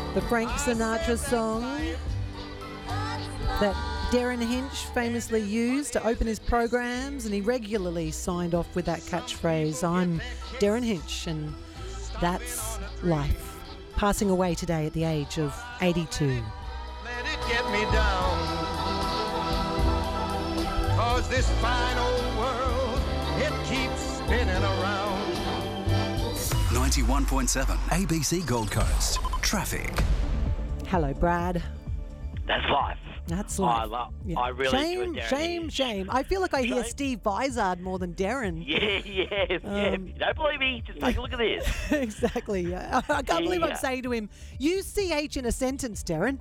The Frank Sinatra song that Darren Hinch famously used to open his programs, and he regularly signed off with that catchphrase, "I'm Darren Hinch," and that's life. Passing away today at the age of 82. Let it get me down, 'cause this fine old world, it keeps spinning around. 91.7 ABC Gold Coast. Traffic. Hello, Brad. That's life. That's life. I really enjoyed Darren. Shame. I feel like I hear Steve Vizard more than Darren. Yeah. If you don't believe me, just take a look at this. Exactly. I can't believe I'm saying to him, use CH in a sentence, Darren.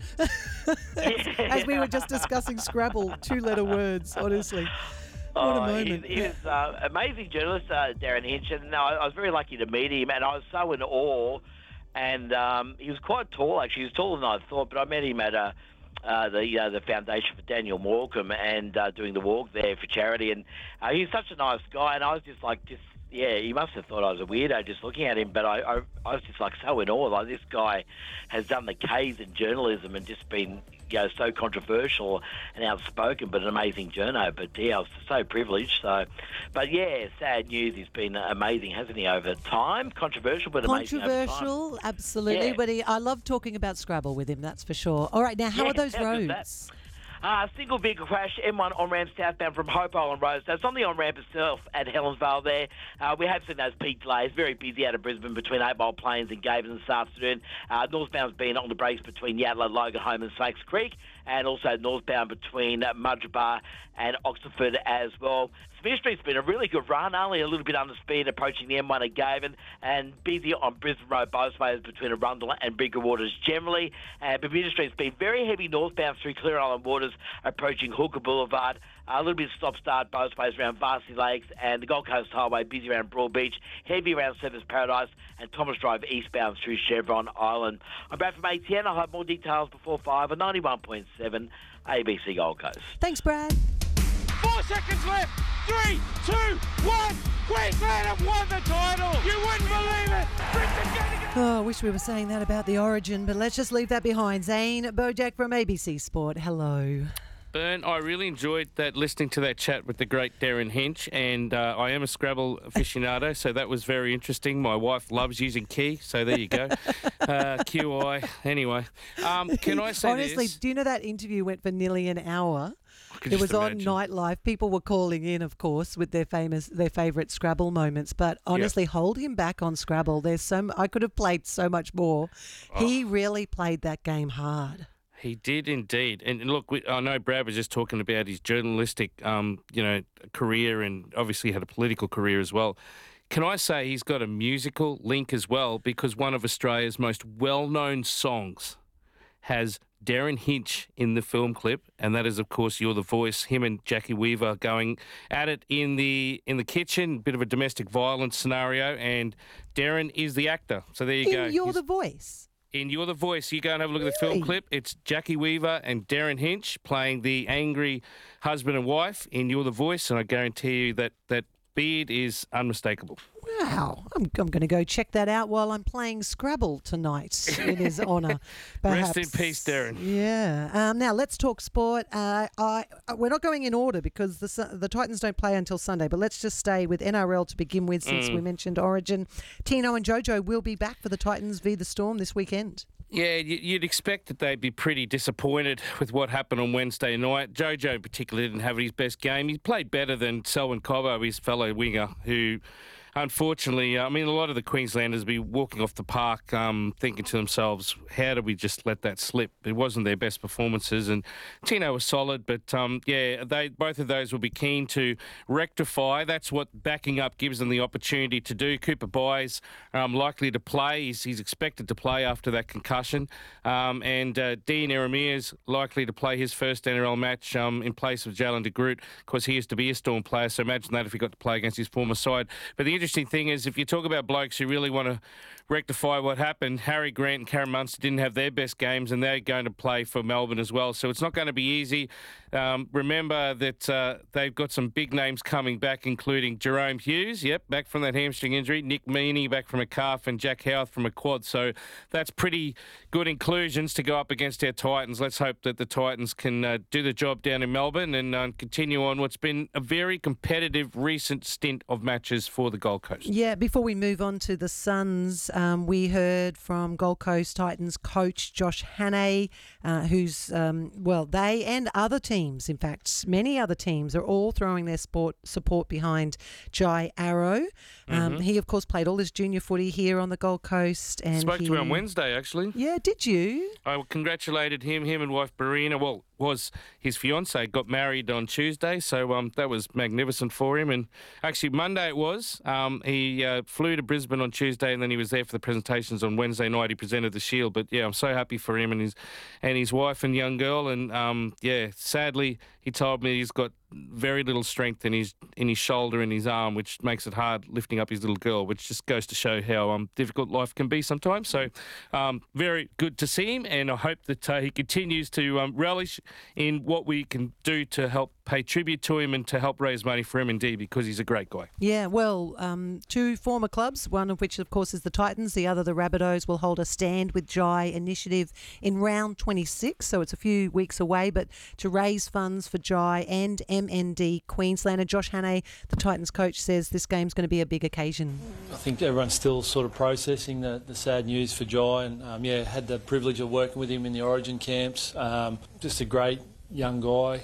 As we were just discussing Scrabble, 2-letter words, honestly. What a moment. He was amazing journalist, Darren Hinch, and I was very lucky to meet him, and I was so in awe. And he was quite tall, actually. He was taller than I thought, but I met him at the Foundation for Daniel Morecambe and doing the walk there for charity. And he's such a nice guy, and I was just he must have thought I was a weirdo just looking at him, but I was just so in awe. Like, this guy has done the K's in journalism and just been, so controversial and outspoken, but an amazing journo. But I was so privileged. But sad news. He's been amazing, hasn't he, over time? Controversial, but amazing over time. Controversial, absolutely. Yeah. But I love talking about Scrabble with him, that's for sure. All right, now, how are those roads? Single vehicle crash, M1 on-ramp southbound from Hope Island Road. So it's on the on-ramp itself at Helensvale there. We have seen those peak delays. Very busy out of Brisbane between 8 Mile Plains and Gavin this afternoon. Northbound's been on the brakes between Yatala, Logan Home and Snakes Creek, and also northbound between Mudgebar and Oxford as well. Smith Street's been a really good run, only a little bit under speed approaching the M1 at Gavin, and busy on Brisbane Road both ways between Arundel and Bigger Waters generally. Bermuda Street's been very heavy northbound through Clear Island Waters approaching Hooker Boulevard. A little bit of stop-start both ways around Varsity Lakes, and the Gold Coast Highway busy around Broad Beach, heavy around Surfers Paradise and Thomas Drive eastbound through Chevron Island. I'm Brad from ATN. I'll have more details before 5 on 91.7 ABC Gold Coast. Thanks, Brad. 4 seconds left. 3, 2, 1. Queensland have won the title. You wouldn't believe it. Oh, I wish we were saying that about the Origin, but let's just leave that behind. Zane Bojack from ABC Sport. Hello. Bern, I really enjoyed listening to that chat with the great Darren Hinch, and I am a Scrabble aficionado, so that was very interesting. My wife loves using key, so there you go. QI. Anyway, can I say honestly, this? do you know that interview went for nearly an hour? It was imagine. on Nightlife. People were calling in, of course, with their favourite Scrabble moments. But honestly, hold him back on Scrabble. I could have played so much more. He really played that game hard. He did indeed. And look, I know Brad was just talking about his journalistic, career, and obviously had a political career as well. Can I say he's got a musical link as well, because one of Australia's most well-known songs has Darren Hinch in the film clip, and that is, of course, You're the Voice. Him and Jackie Weaver going at it in the kitchen, bit of a domestic violence scenario, and Darren is the actor. So there you go. You're the Voice. In You're the Voice, you go and have a look at the film clip. It's Jackie Weaver and Darren Hinch playing the angry husband and wife in You're the Voice, and I guarantee you that beard is unmistakable. Wow. I'm going to go check that out while I'm playing Scrabble tonight in his honour. Rest in peace, Darren. Yeah. Now, let's talk sport. We're not going in order because the Titans don't play until Sunday, but let's just stay with NRL to begin with since we mentioned Origin. Tino and Jojo will be back for the Titans v the Storm this weekend. Yeah, you'd expect that they'd be pretty disappointed with what happened on Wednesday night. Jojo in particular didn't have his best game. He played better than Selwyn Cobbo, his fellow winger, who unfortunately, a lot of the Queenslanders be walking off the park thinking to themselves, how did we just let that slip? It wasn't their best performances, and Tino was solid, but both of those will be keen to rectify. That's what backing up gives them the opportunity to do. Cooper Byes likely to play. He's expected to play after that concussion, and Dean Eremia's likely to play his first NRL match in place of Jalen de Groot. Of course, he used to be a Storm player, so imagine that if he got to play against his former side. But the interesting thing is if you talk about blokes who really want to rectify what happened, Harry Grant and Karen Munster didn't have their best games and they're going to play for Melbourne as well. So it's not going to be easy. Remember that they've got some big names coming back, including Jerome Hughes, back from that hamstring injury, Nick Meaney back from a calf and Jack Howarth from a quad. So that's pretty good inclusions to go up against our Titans. Let's hope that the Titans can do the job down in Melbourne and continue on what's been a very competitive recent stint of matches for the Gold Coast. Yeah, before we move on to the Suns, we heard from Gold Coast Titans coach Josh Hannay, who's, they and other teams, in fact, many other teams are all throwing their support behind Jai Arrow. He, of course, played all his junior footy here on the Gold Coast. And spoke to him on Wednesday, actually. Yeah, did you? I congratulated him and wife Barina. Well, was his fiance got married on Tuesday, so that was magnificent for him. And actually Monday it was. He flew to Brisbane on Tuesday, and then he was there for the presentations on Wednesday night. He presented the shield, but I'm so happy for him and his wife and young girl. And sadly he told me he's got very little strength in his shoulder and his arm, which makes it hard lifting up his little girl, which just goes to show how difficult life can be sometimes. So very good to see him, and I hope that he continues to relish in what we can do to help pay tribute to him and to help raise money for MND, because he's a great guy. Yeah, well, two former clubs, one of which, of course, is the Titans, the other the Rabbitohs, will hold a Stand with Jai initiative in round 26, so it's a few weeks away, but to raise funds for Jai and MND Queensland. And Josh Hannay, the Titans coach, says this game's going to be a big occasion. I think everyone's still sort of processing the sad news for Jai, and had the privilege of working with him in the Origin camps. Just a great young guy,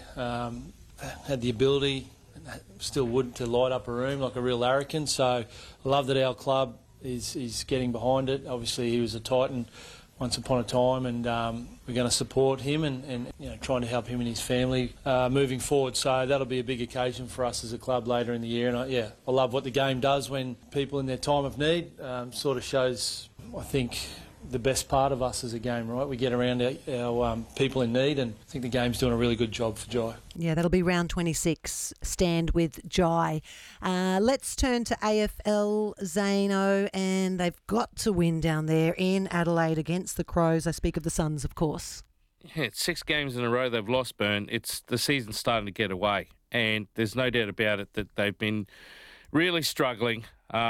had the ability, still would, to light up a room like a real larrikin. So I love that our club is getting behind it. Obviously he was a Titan once upon a time, and we're going to support him and trying to help him and his family moving forward. So that'll be a big occasion for us as a club later in the year. And I love what the game does when people in their time of need sort of shows, I think, the best part of us as a game, right? We get around our people in need, and I think the game's doing a really good job for Jai. Yeah, that'll be round 26, Stand with Jai. Let's turn to AFL, Zano, and they've got to win down there in Adelaide against the Crows. I speak of the Suns, of course. Yeah, it's 6 games in a row they've lost, Bern. It's the season's starting to get away, and there's no doubt about it that they've been really struggling.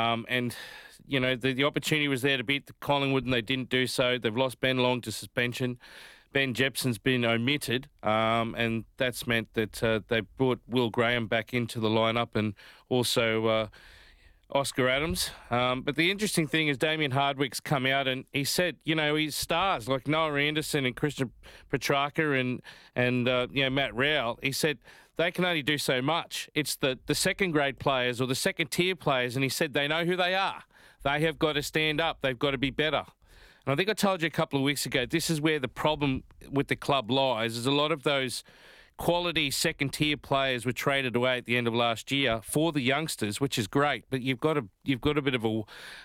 The opportunity was there to beat Collingwood, and they didn't do so. They've lost Ben Long to suspension. Ben Jepson's been omitted, and that's meant that they brought Will Graham back into the lineup, and also Oscar Adams. But the interesting thing is Damien Hardwick's come out and he said, his stars like Noah Anderson and Christian Petrarca and Matt Rowell, he said they can only do so much. It's the second grade players or the second tier players, and he said they know who they are. They have got to stand up. They've got to be better. And I think I told you a couple of weeks ago, this is where the problem with the club lies, is a lot of those quality second-tier players were traded away at the end of last year for the youngsters, which is great. But you've got a bit of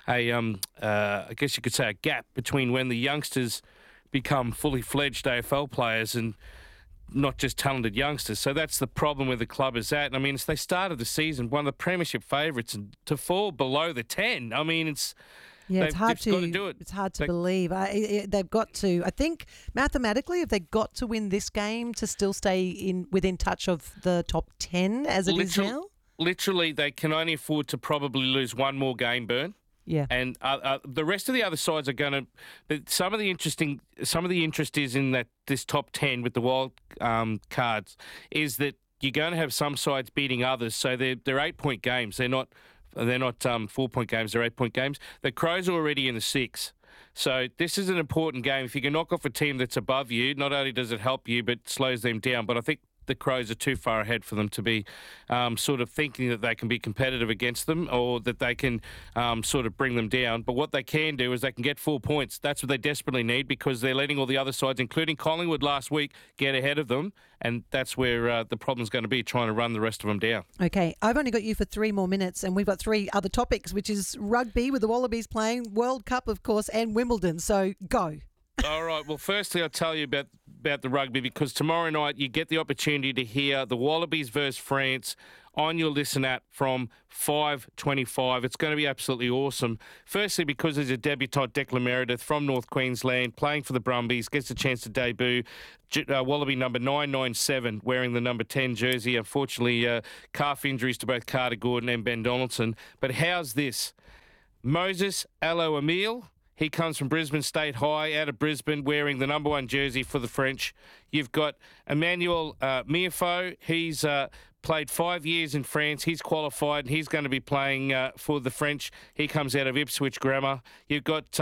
I guess you could say, a gap between when the youngsters become fully fledged AFL players and not just talented youngsters. So that's the problem where the club is at. And I mean, they started the season one of the premiership favourites, and to fall below the 10. I mean, it's. Yeah, it's hard to do it. It's hard to believe. They've got to. I think mathematically, have they got to win this game to still stay within touch of the top 10 as it is now? Literally, they can only afford to probably lose one more game, Bern. Yeah, and the rest of the other sides are going to. But some of the interest is in this top 10 with the wild cards is that you're going to have some sides beating others. So they're 8-point games. They're not 4-point games, they're 8-point games. The Crows are already in the 6. So this is an important game. If you can knock off a team that's above you, not only does it help you, but slows them down. But I think the Crows are too far ahead for them to be sort of thinking that they can be competitive against them or that they can sort of bring them down. But what they can do is they can get 4 points. That's what they desperately need because they're letting all the other sides, including Collingwood last week, get ahead of them. And that's where the problem's going to be, trying to run the rest of them down. Okay, I've only got you for 3 more minutes, and we've got 3 other topics, which is rugby with the Wallabies playing, World Cup, of course, and Wimbledon. So go. All right. Well, firstly, I'll tell you about about the rugby because tomorrow night you get the opportunity to hear the Wallabies versus France on your Listen App from 5:25. It's going to be absolutely awesome. Firstly, because there's a debutant, Declan Meredith from North Queensland, playing for the Brumbies, gets a chance to debut. Wallaby number 997, wearing the number 10 jersey. Unfortunately, calf injuries to both Carter Gordon and Ben Donaldson. But how's this? Moses Alo-Emile. He comes from Brisbane State High, out of Brisbane, wearing the number 1 jersey for the French. You've got Emmanuel Miafo. He's played 5 years in France. He's qualified, and he's going to be playing for the French. He comes out of Ipswich Grammar. You've got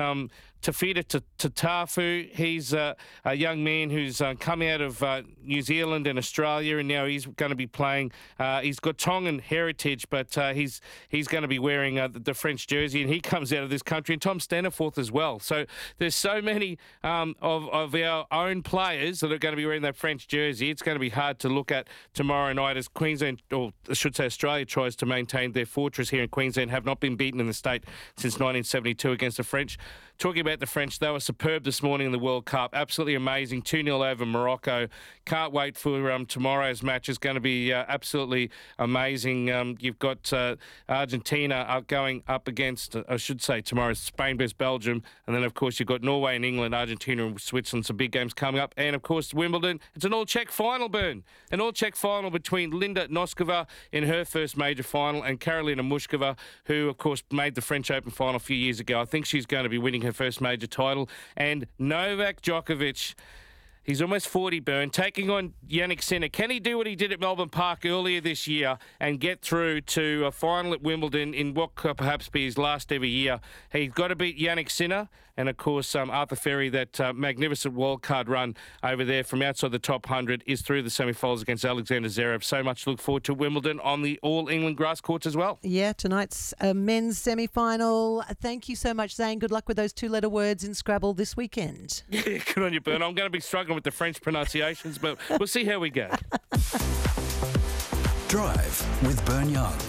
Tafita Tatafu. He's a young man who's come out of New Zealand and Australia, and now he's going to be playing. He's got Tongan heritage, but he's going to be wearing the French jersey, and he comes out of this country. And Tom Staniforth as well. So there's so many of our own players that are going to be wearing that French jersey. It's going to be hard to look at tomorrow night as Queensland, or I should say Australia, tries to maintain their fortress here in Queensland, have not been beaten in the state since 1972 against the French. Talking about the French, they were superb this morning in the World Cup. Absolutely amazing. 2-0 over Morocco. Can't wait for tomorrow's match. It's going to be absolutely amazing. You've got Argentina going up against, I should say, tomorrow's Spain versus Belgium. And then, of course, you've got Norway and England, Argentina and Switzerland. Some big games coming up. And, of course, Wimbledon. It's an all-Czech final, Bern. An all-Czech final between Linda Noskova in her first major final and Karolina Mushkova, who, of course, made the French Open final a few years ago. I think she's going to be winning her first major title. And Novak Djokovic, he's almost 40, Bern, taking on Yannick Sinner. Can he do what he did at Melbourne Park earlier this year and get through to a final at Wimbledon in what could perhaps be his last ever year? He's got to beat Yannick Sinner and, of course, Arthur Ferry. That magnificent wildcard run over there from outside the top 100 is through the semi-finals against Alexander Zverev. So much to look forward to Wimbledon on the all-England grass courts as well. Yeah, tonight's men's semi-final. Thank you so much, Zane. Good luck with those 2-letter words in Scrabble this weekend. Yeah, good on you, Bern. I'm going to be struggling with the French pronunciations, but we'll see how we go. Drive with Bern Young.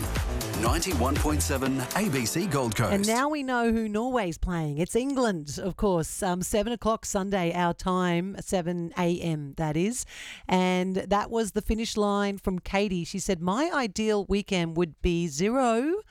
91.7 ABC Gold Coast. And now we know who Norway's playing. It's England, of course. 7 o'clock Sunday, our time, 7 a.m. that is. And that was the finish line from Katie. She said, my ideal weekend would be 0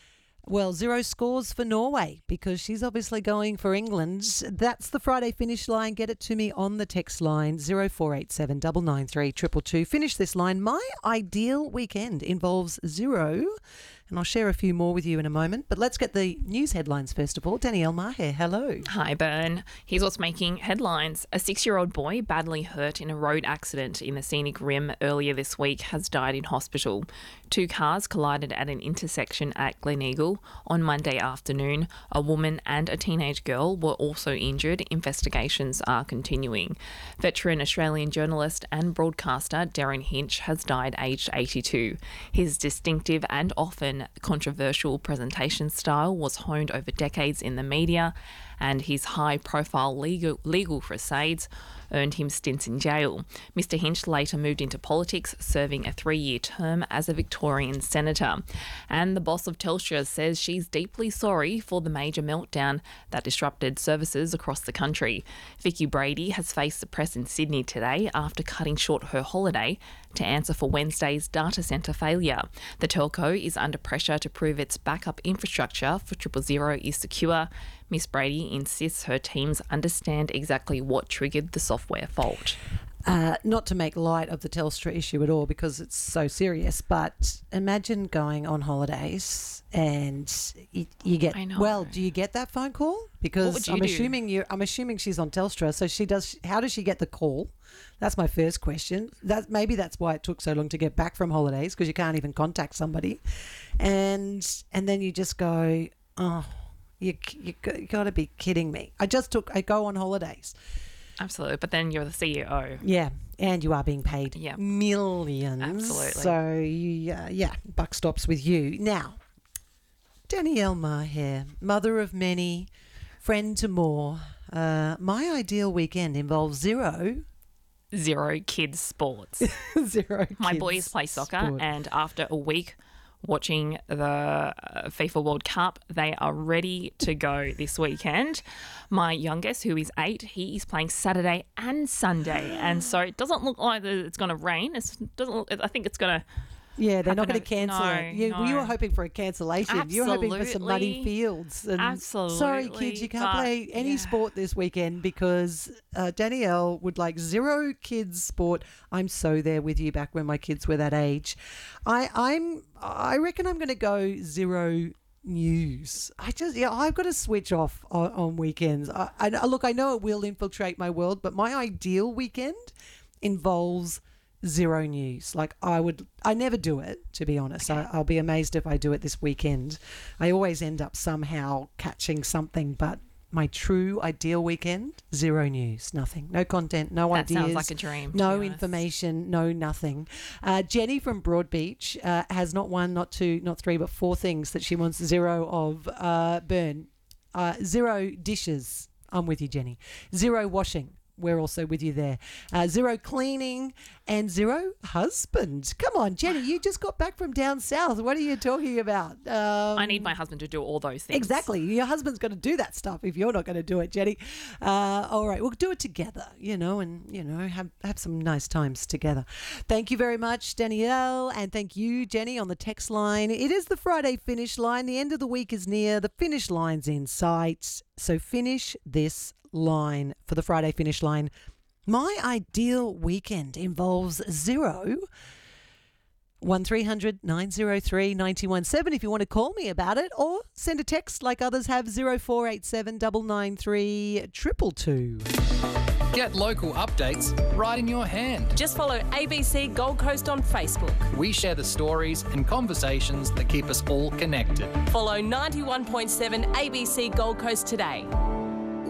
scores for Norway because she's obviously going for England. That's the Friday finish line. Get it to me on the text line 0487 993 222. Finish this line. My ideal weekend involves 0. And I'll share a few more with you in a moment. But let's get the news headlines first of all. Danielle Maher, hello. Hi, Bern. Here's what's making headlines. A 6-year-old boy badly hurt in a road accident in the Scenic Rim earlier this week has died in hospital. 2 cars collided at an intersection at Gleneagle on Monday afternoon. A woman and a teenage girl were also injured. Investigations are continuing. Veteran Australian journalist and broadcaster Darren Hinch has died aged 82. His distinctive and often controversial presentation style was honed over decades in the media, and his high-profile legal crusades earned him stints in jail. Mr Hinch later moved into politics, serving a 3-year term as a Victorian senator. And the boss of Telstra says she's deeply sorry for the major meltdown that disrupted services across the country. Vicky Brady has faced the press in Sydney today after cutting short her holiday to answer for Wednesday's data centre failure. The telco is under pressure to prove its backup infrastructure for 000 is secure. Miss Brady insists her teams understand exactly what triggered the software fault. Not to make light of the Telstra issue at all because it's so serious, but imagine going on holidays and you get. I know. Well, do you get that phone call? Because I'm assuming she's on Telstra, so she does. How does she get the call? That's my first question. Maybe that's why it took so long to get back from holidays because you can't even contact somebody, and then you just go, oh, you got to be kidding me. I go on holidays. Absolutely, but then you're the CEO. Yeah, and you are being paid millions. Absolutely. So, buck stops with you. Now, Danielle Maher, mother of many, friend to more. My ideal weekend involves 0 kids sports. 0 My kids boys play soccer, sport. and after a week watching the FIFA World Cup. They are ready to go this weekend. My youngest, who is 8, he is playing Saturday and Sunday, and so it doesn't look like it's going to rain. I think it's going to. Yeah, they're not going to cancel it. You were hoping for a cancellation. Absolutely. You were hoping for some muddy fields. And Absolutely. Sorry, kids, you can't play any sport this weekend because Danielle would like 0 kids sport. I'm so there with you back when my kids were that age. I reckon I'm going to go 0 news. I've got to switch off on weekends. Look, I know it will infiltrate my world, but my ideal weekend involves 0 news. Like I never do it, to be honest. I'll be amazed if I do it this weekend. I always end up somehow catching something, but my true ideal weekend, 0 news, nothing, no content, no ideas. That sounds like a dream. No information, no nothing. Jenny from Broadbeach has not 1, not 2, not 3, but 4 things that she wants 0 of. Burn. 0 dishes. I'm with you, Jenny. 0 washing. We're also with you there. 0 cleaning and 0 husband. Come on, Jenny, you just got back from down south. What are you talking about? I need my husband to do all those things. Exactly. Your husband's going to do that stuff if you're not going to do it, Jenny. All right, we'll do it together, and, have some nice times together. Thank you very much, Danielle, and thank you, Jenny, on the text line. It is the Friday finish line. The end of the week is near. The finish line's in sight. So finish this line for the Friday finish line. My ideal weekend involves 0 1300 903 917 if you want to call me about it, or send a text like others have, 0487 993 222. Get local updates right in your hand. Just follow ABC Gold Coast on Facebook. We share the stories and conversations that keep us all connected. Follow 91.7 ABC Gold Coast today.